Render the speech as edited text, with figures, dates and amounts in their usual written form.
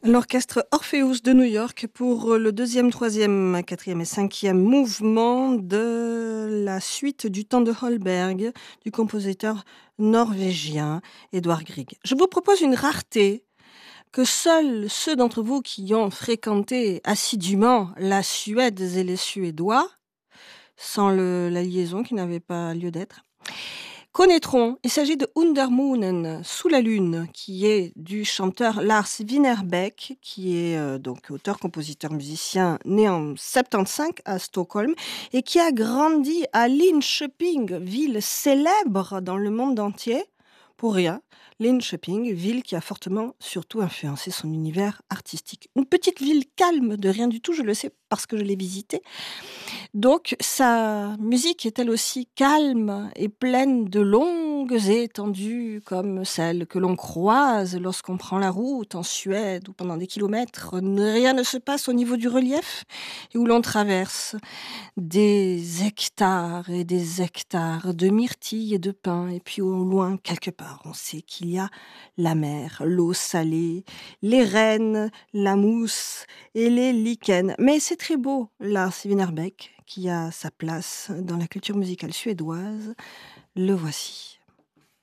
L'orchestre Orpheus de New York pour le deuxième, troisième, quatrième et cinquième mouvement de la suite du temps de Holberg du compositeur norvégien Edvard Grieg. Je vous propose une rareté que seuls ceux d'entre vous qui ont fréquenté assidûment la Suède et les Suédois, sans la liaison qui n'avait pas lieu d'être, connaîtront. Il s'agit de Undermunen, Sous la lune, qui est du chanteur Lars Winnerbäck, qui est donc auteur, compositeur, musicien, né en 75 à Stockholm et qui a grandi à Linköping, ville célèbre dans le monde entier. Pour rien, Linköping, ville qui a fortement surtout influencé son univers artistique. Une petite ville calme de rien du tout, je le sais parce que je l'ai visitée. Donc, sa musique est elle aussi calme et pleine de longues étendues comme celles que l'on croise lorsqu'on prend la route en Suède où pendant des kilomètres, rien ne se passe au niveau du relief et où l'on traverse des hectares et des hectares de myrtilles et de pins. Et puis au loin, quelque part, on sait qu'il y a la mer, l'eau salée, les rennes, la mousse et les lichens. Mais c'est très beau, Lars Winnerbäck, qui a sa place dans la culture musicale suédoise. Le voici.